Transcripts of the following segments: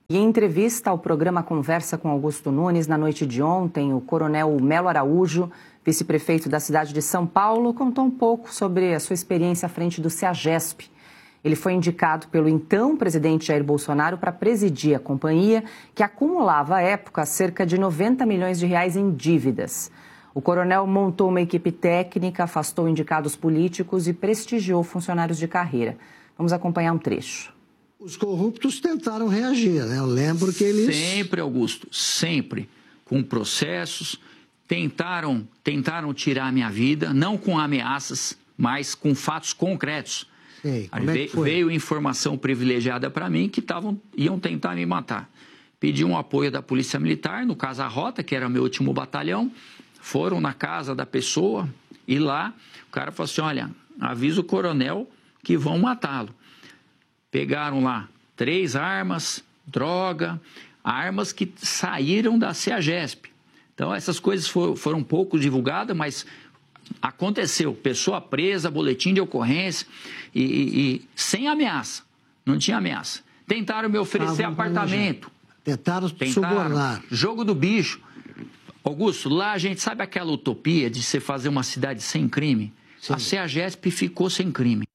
E em entrevista ao programa Conversa com Augusto Nunes, na noite de ontem, o coronel Melo Araújo, vice-prefeito da cidade de São Paulo, contou um pouco sobre a sua experiência à frente do CEAGESP. Ele foi indicado pelo então presidente Jair Bolsonaro para presidir a companhia, que acumulava à época cerca de 90 milhões de reais em dívidas. O coronel montou uma equipe técnica, afastou indicados políticos e prestigiou funcionários de carreira. Vamos acompanhar um trecho. Os corruptos tentaram reagir, né? Eu lembro que eles... Sempre, Augusto, sempre, com processos, tentaram tirar a minha vida, não com ameaças, mas com fatos concretos. Sei, veio informação privilegiada para mim que iam tentar me matar. Pedi um apoio da Polícia Militar, no caso a Rota, que era meu último batalhão, foram na casa da pessoa e lá o cara falou assim, olha, avisa o coronel que vão matá-lo. Pegaram lá 3 armas, droga, armas que saíram da CEAGESP. Então, essas coisas foram pouco divulgadas, mas aconteceu. Pessoa presa, boletim de ocorrência e sem ameaça. Não tinha ameaça. Tentaram me oferecer apartamento. Tentaram subornar. Jogo do bicho. Augusto, lá a gente sabe aquela utopia de você fazer uma cidade sem crime? Sim. A CEAGESP ficou sem crime.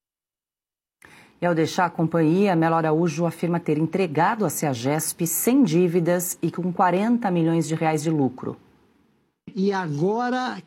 E ao deixar a companhia, Melo Araújo afirma ter entregado a CEAGESP sem dívidas e com 40 milhões de reais de lucro. E agora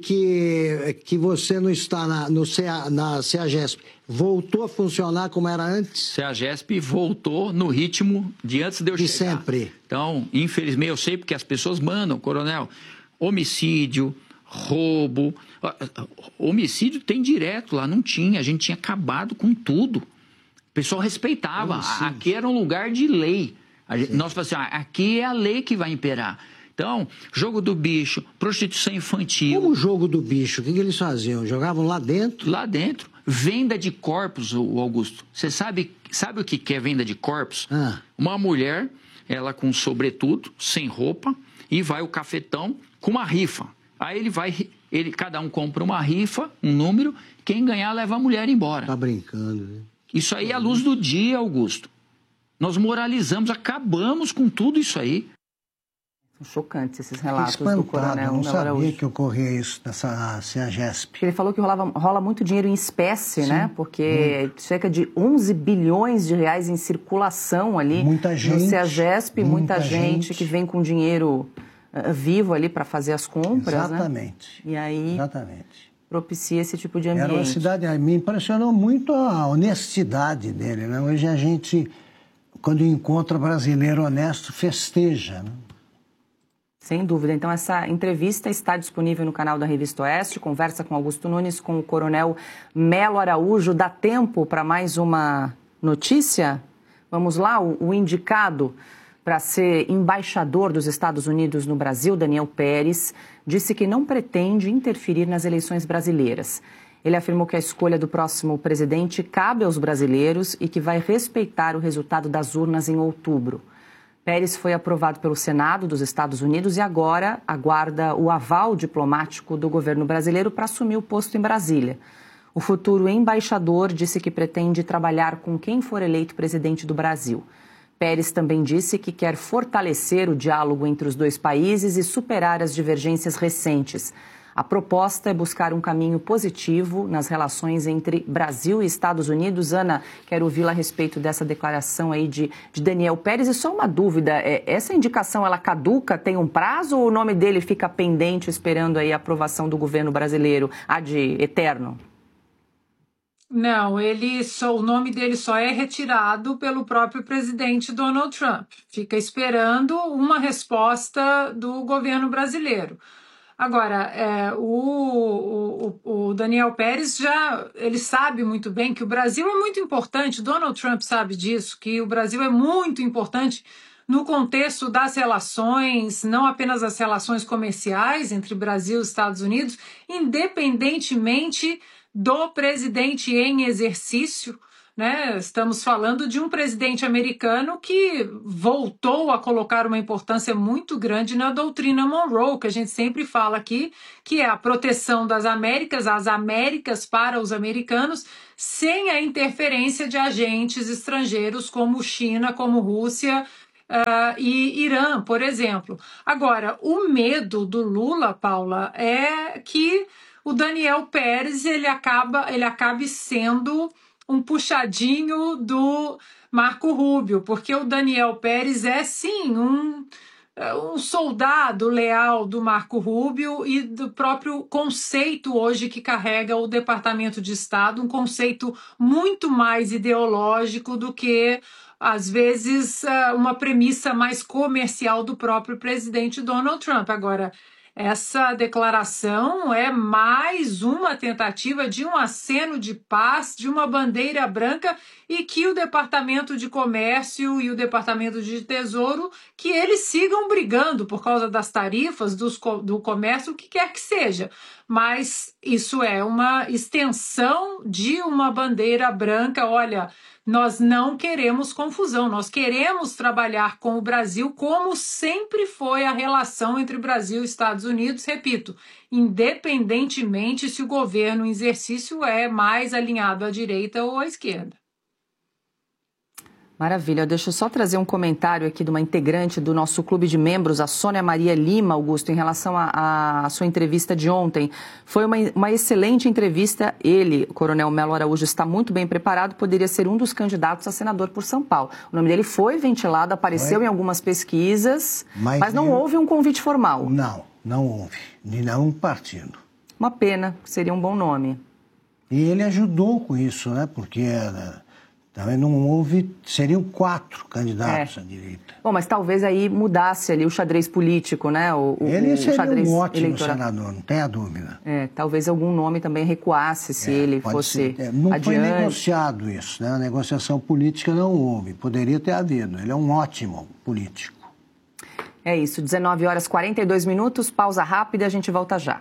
que você não está na CEAGESP, voltou a funcionar como era antes? CEAGESP voltou no ritmo de antes de eu chegar. De sempre. Então, infelizmente, eu sei porque as pessoas mandam, coronel, homicídio, roubo. Homicídio tem direto lá, não tinha. A gente tinha acabado com tudo. O pessoal respeitava. Aqui era um lugar de lei. Nós falamos assim, aqui é a lei que vai imperar. Então, jogo do bicho, prostituição infantil. Como o jogo do bicho? O que eles faziam? Jogavam lá dentro? Lá dentro. Venda de corpos, Augusto. Você sabe o que é venda de corpos? Uma mulher, ela com sobretudo, sem roupa, e vai o cafetão com uma rifa. Aí cada um compra uma rifa, um número, quem ganhar leva a mulher embora. Tá brincando, né? Isso aí é a luz do dia, Augusto. Nós moralizamos, acabamos com tudo isso aí. São chocantes esses relatos Espantado, do coronel. Eu não sabia que ocorria isso nessa CEAGESP. Ele falou que rola muito dinheiro em espécie, sim, né? Porque cerca de 11 bilhões de reais em circulação ali muita gente, no CEAGESP, muita gente que vem com dinheiro vivo ali para fazer as compras. Exatamente. Né? E aí exatamente. Propicia esse tipo de ambiente. Era uma cidade, me impressionou muito a honestidade dele, né? Hoje a gente, quando encontra brasileiro honesto, festeja, né? Sem dúvida. Então, essa entrevista está disponível no canal da Revista Oeste. Conversa com Augusto Nunes, com o coronel Melo Araújo. Dá tempo para mais uma notícia? Vamos lá, o indicado para ser embaixador dos Estados Unidos no Brasil, Daniel Pérez, disse que não pretende interferir nas eleições brasileiras. Ele afirmou que a escolha do próximo presidente cabe aos brasileiros e que vai respeitar o resultado das urnas em outubro. Pérez foi aprovado pelo Senado dos Estados Unidos e agora aguarda o aval diplomático do governo brasileiro para assumir o posto em Brasília. O futuro embaixador disse que pretende trabalhar com quem for eleito presidente do Brasil. Pérez também disse que quer fortalecer o diálogo entre os dois países e superar as divergências recentes. A proposta é buscar um caminho positivo nas relações entre Brasil e Estados Unidos. Ana, quero ouvi-la a respeito dessa declaração aí de Daniel Pérez. E só uma dúvida, essa indicação ela caduca, tem um prazo ou o nome dele fica pendente esperando aí a aprovação do governo brasileiro, ad eterno? Não, o nome dele só é retirado pelo próprio presidente Donald Trump. Fica esperando uma resposta do governo brasileiro. Agora, o Daniel Pérez ele sabe muito bem que o Brasil é muito importante, Donald Trump sabe disso, que o Brasil é muito importante no contexto das relações, não apenas as relações comerciais entre Brasil e Estados Unidos, independentemente do presidente em exercício, né? Estamos falando de um presidente americano que voltou a colocar uma importância muito grande na doutrina Monroe, que a gente sempre fala aqui, que é a proteção das Américas, as Américas para os americanos, sem a interferência de agentes estrangeiros como China, como Rússia e Irã, por exemplo. Agora, o medo do Lula, Paula, é que o Daniel Pérez ele acabe sendo um puxadinho do Marco Rubio, porque o Daniel Pérez é, sim, um soldado leal do Marco Rubio e do próprio conceito hoje que carrega o Departamento de Estado, um conceito muito mais ideológico do que, às vezes, uma premissa mais comercial do próprio presidente Donald Trump. Agora, essa declaração é mais uma tentativa de um aceno de paz, de uma bandeira branca, e que o Departamento de Comércio e o Departamento de Tesouro, que eles sigam brigando por causa das tarifas, do comércio, o que quer que seja. Mas isso é uma extensão de uma bandeira branca. Olha, nós não queremos confusão, nós queremos trabalhar com o Brasil como sempre foi a relação entre Brasil e Estados Unidos, repito, independentemente se o governo em exercício é mais alinhado à direita ou à esquerda. Maravilha. Deixa eu só trazer um comentário aqui de uma integrante do nosso clube de membros, a Sônia Maria Lima, Augusto, em relação à sua entrevista de ontem. Foi uma excelente entrevista. Ele, o Coronel Melo Araújo, está muito bem preparado, poderia ser um dos candidatos a senador por São Paulo. O nome dele foi ventilado, apareceu em algumas pesquisas, mas não houve um convite formal. Não houve, de nenhum partido. Uma pena, seria um bom nome. E ele ajudou com isso, né? Porque também não houve, seriam 4 candidatos à direita. Bom, mas talvez aí mudasse ali o xadrez político, né? Ele seria xadrez um ótimo eleitoral. senador, não tem a dúvida. Talvez algum nome também recuasse se ele fosse não adiante. Foi negociado isso, né? A negociação política não houve, poderia ter havido. Ele é um ótimo político. É isso, 19h42, pausa rápida e a gente volta já.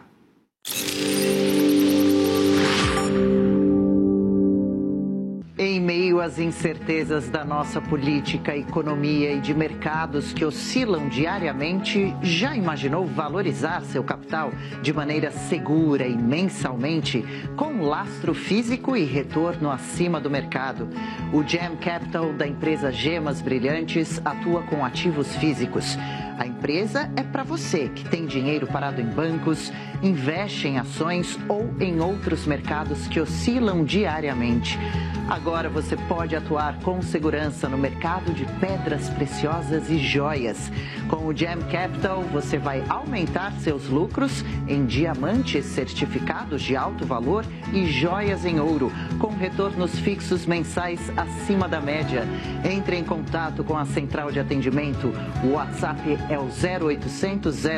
Em meio às incertezas da nossa política, economia e de mercados que oscilam diariamente, já imaginou valorizar seu capital de maneira segura e mensalmente, com lastro físico e retorno acima do mercado? O Gem Capital da empresa Gemas Brilhantes atua com ativos físicos. A empresa é para você que tem dinheiro parado em bancos, investe em ações ou em outros mercados que oscilam diariamente. Agora você pode atuar com segurança no mercado de pedras preciosas e joias. Com o Gem Capital, você vai aumentar seus lucros em diamantes certificados de alto valor e joias em ouro, com retornos fixos mensais acima da média. Entre em contato com a central de atendimento. O WhatsApp é o 0800 000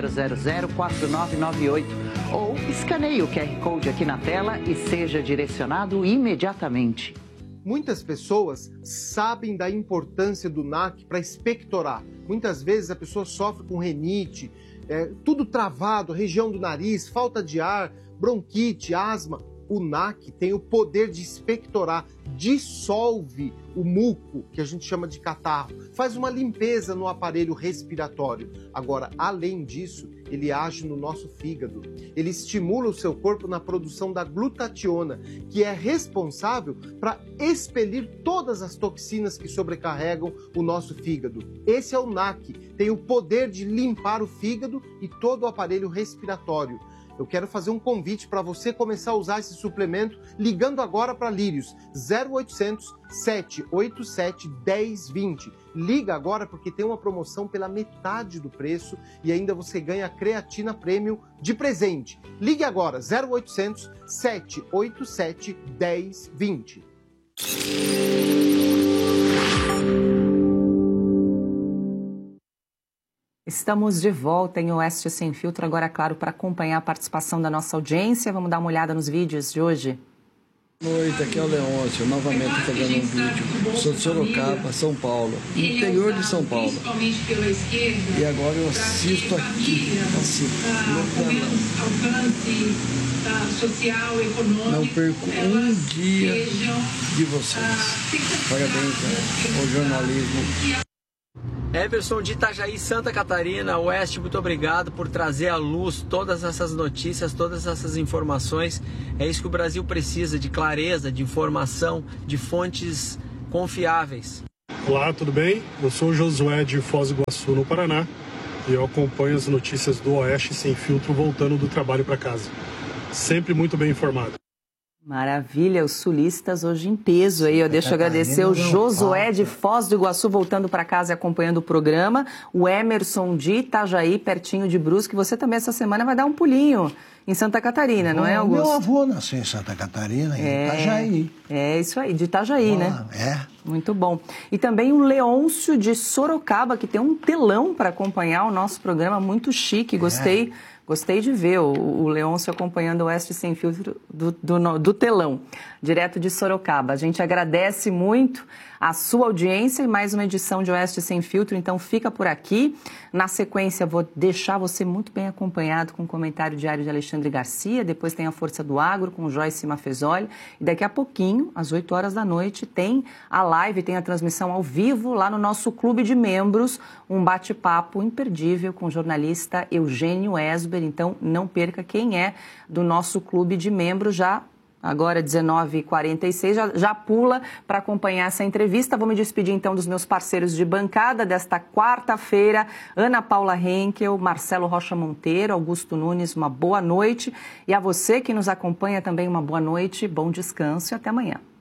4998 ou escaneie o QR Code aqui na tela e seja direcionado imediatamente. Muitas pessoas sabem da importância do NAC para expectorar. Muitas vezes a pessoa sofre com rinite, tudo travado, região do nariz, falta de ar, bronquite, asma. O NAC tem o poder de expectorar, dissolve o muco, que a gente chama de catarro, faz uma limpeza no aparelho respiratório. Agora, além disso, ele age no nosso fígado. Ele estimula o seu corpo na produção da glutationa, que é responsável para expelir todas as toxinas que sobrecarregam o nosso fígado. Esse é o NAC, tem o poder de limpar o fígado e todo o aparelho respiratório. Eu quero fazer um convite para você começar a usar esse suplemento ligando agora para Lírios, 0800 787 1020. Liga agora porque tem uma promoção pela metade do preço e ainda você ganha creatina premium de presente. Ligue agora, 0800 787 1020. Estamos de volta em Oeste Sem Filtro, agora, claro, para acompanhar a participação da nossa audiência. Vamos dar uma olhada nos vídeos de hoje. Boa noite, aqui é o Leôncio, novamente fazendo um vídeo. Sou de Sorocaba, São Paulo, interior de São Paulo. E agora eu assisto aqui, não perco um dia de vocês. Parabéns ao jornalismo. Everson de Itajaí, Santa Catarina, Oeste, muito obrigado por trazer à luz todas essas notícias, todas essas informações. É isso que o Brasil precisa, de clareza, de informação, de fontes confiáveis. Olá, tudo bem? Eu sou o Josué de Foz do Iguaçu, no Paraná, e eu acompanho as notícias do Oeste Sem Filtro voltando do trabalho para casa. Sempre muito bem informado. Maravilha, os sulistas hoje em peso aí. Eu deixo agradecer o Josué de Foz do Iguaçu voltando para casa e acompanhando o programa. O Emerson de Itajaí, pertinho de Brusque. Você também essa semana vai dar um pulinho em Santa Catarina, não é, Augusto? Meu avô nasceu em Santa Catarina, em Itajaí. É isso aí, de Itajaí, né? É. Muito bom. E também o Leôncio de Sorocaba, que tem um telão para acompanhar o nosso programa, muito chique. Gostei de ver o Leôncio acompanhando o Oeste Sem Filtro do telão, direto de Sorocaba. A gente agradece muito a sua audiência e mais uma edição de Oeste Sem Filtro, então fica por aqui. Na sequência, vou deixar você muito bem acompanhado com o comentário diário de Alexandre Garcia, depois tem a Força do Agro com Joyce Mafezoli, e daqui a pouquinho, às 8 horas da noite, tem a live, tem a transmissão ao vivo lá no nosso clube de membros, um bate-papo imperdível com o jornalista Eugênio Esber. Então, não perca quem é do nosso clube de membros já. Agora, 19h46, já pula para acompanhar essa entrevista. Vou me despedir, então, dos meus parceiros de bancada desta quarta-feira. Ana Paula Henkel, Marcelo Rocha Monteiro, Augusto Nunes, uma boa noite. E a você que nos acompanha também, uma boa noite, bom descanso e até amanhã.